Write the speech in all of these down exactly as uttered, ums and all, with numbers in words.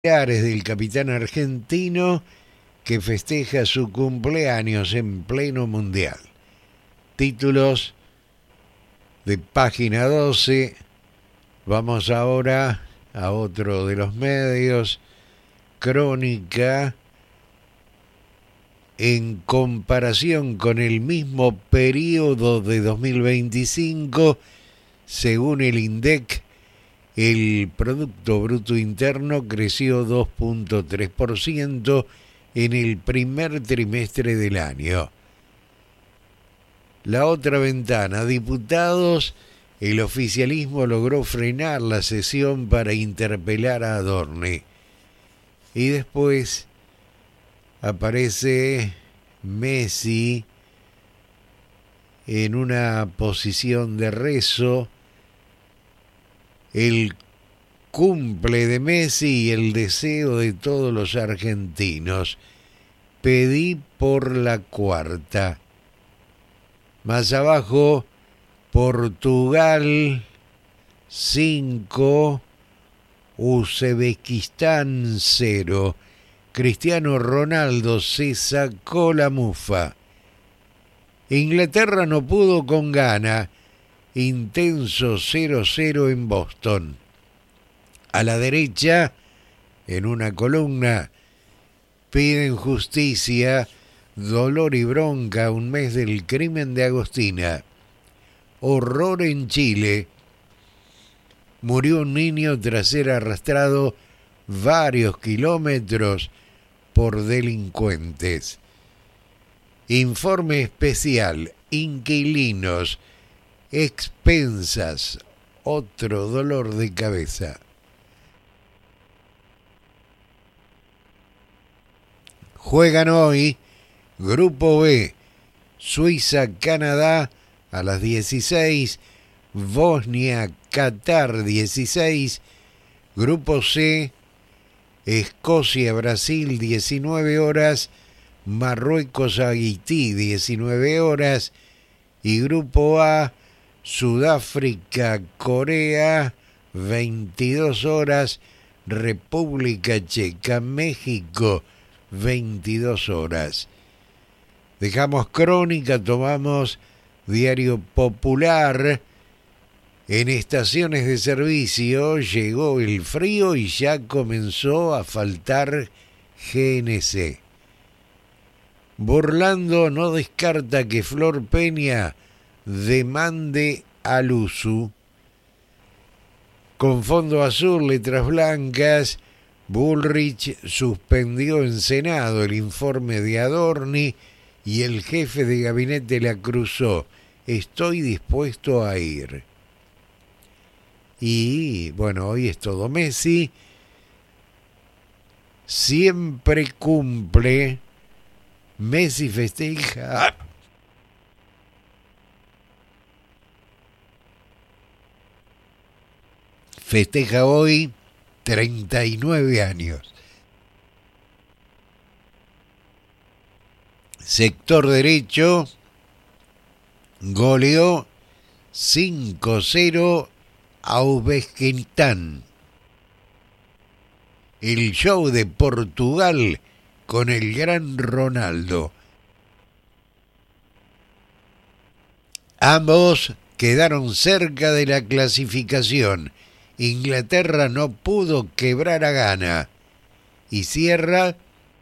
del capitán argentino que festeja su cumpleaños en pleno mundial. Títulos de página doce. Vamos ahora a otro de los medios. Crónica. En comparación con el mismo periodo de dos mil veinticinco, según el INDEC, el Producto Bruto Interno creció dos punto tres por ciento en el primer trimestre del año. La otra ventana, diputados, el oficialismo logró frenar la sesión para interpelar a Adorni. Y después aparece Messi en una posición de rezo. El cumple de Messi y el deseo de todos los argentinos. Pedí por la cuarta. Más abajo, Portugal cinco, Uzbekistán cero. Cristiano Ronaldo se sacó la mufa. Inglaterra no pudo con Ghana. Intenso cero cero en Boston. A la derecha, en una columna, piden justicia, dolor y bronca, un mes del crimen de Agostina. Horror en Chile. Murió un niño tras ser arrastrado varios kilómetros por delincuentes. Informe especial, inquilinos, expensas, otro dolor de cabeza. Juegan hoy, Grupo B, Suiza, Canadá a las dieciséis, Bosnia, Qatar dieciséis, Grupo C, Escocia, Brasil diecinueve horas, Marruecos, Haití diecinueve horas y Grupo A, Sudáfrica, Corea, veintidós horas, República Checa, México, veintidós horas. Dejamos Crónica, tomamos Diario Popular. En estaciones de servicio llegó el frío y ya comenzó a faltar G N C. Burlando no descarta que Flor Peña demande al U S U. Con fondo azul, letras blancas, Bullrich suspendió en Senado el informe de Adorni y el jefe de gabinete le acusó: estoy dispuesto a ir. Y bueno, hoy es todo Messi. Siempre cumple. Messi festeja. Festeja hoy treinta y nueve años. Sector derecho goleó cinco cero a Uzbekistán. El show de Portugal con el gran Ronaldo. Ambos quedaron cerca de la clasificación. Inglaterra no pudo quebrar a Ghana. Y cierra,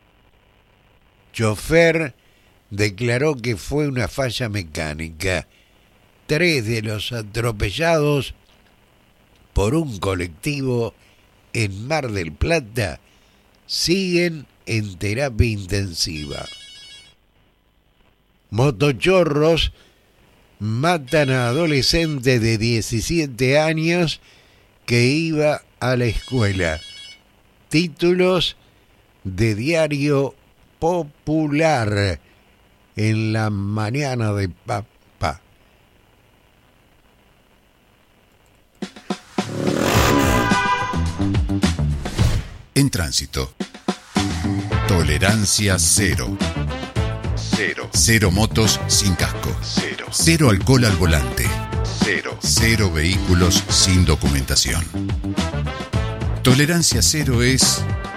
chofer declaró que fue una falla mecánica. Tres de los atropellados por un colectivo en Mar del Plata siguen en terapia intensiva. Motochorros matan a adolescente de diecisiete años que iba a la escuela. Títulos de Diario Popular en la mañana de papá. En tránsito. Tolerancia cero. Cero. Cero motos sin casco. Cero. Cero alcohol al volante. Cero. Cero vehículos sin documentación. Tolerancia cero es